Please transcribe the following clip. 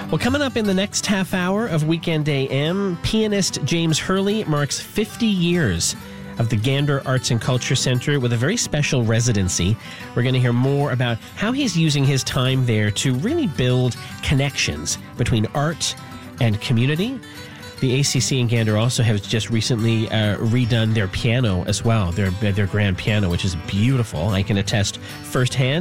Well, coming up in the next half hour of Weekend AM, pianist James Hurley marks 50 years of the Gander Arts and Culture Center with a very special residency. We're going to hear more about how he's using his time there to really build connections between art and community. The ACC in Gander also has just recently redone their piano as well, their grand piano, which is beautiful. I can attest firsthand.